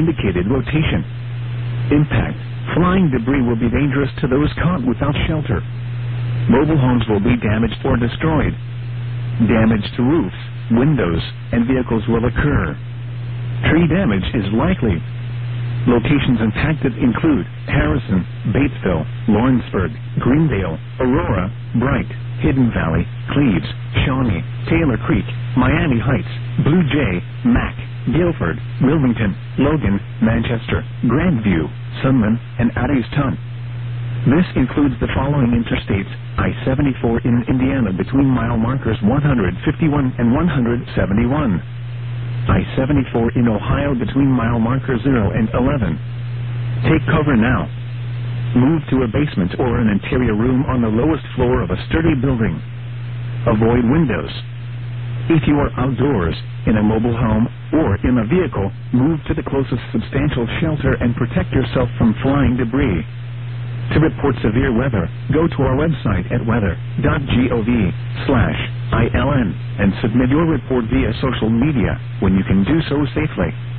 indicated rotation. Impact. Flying debris will be dangerous to those caught without shelter. Mobile homes will be damaged or destroyed. Damage to roofs, windows, and vehicles will occur. Tree damage is likely. Locations impacted include Harrison, Batesville, Lawrenceburg, Greendale, Aurora, Bright, Hidden Valley, Cleves, Shawnee, Taylor Creek, Miami Heights, Blue Jay, Mac, Guilford, Wilmington, Logan, Manchester, Grandview, Sunman, and Addiston. This includes the following interstates: I-74 in Indiana between mile markers 151 and 171. I-74 in Ohio between mile markers 0 and 11. Take cover now. Move to a basement or an interior room on the lowest floor of a sturdy building. Avoid windows. If you are outdoors, in a mobile home, or in a vehicle, move to the closest substantial shelter and protect yourself from flying debris. To report severe weather, go to our website at weather.gov/ILN and submit your report via social media when you can do so safely.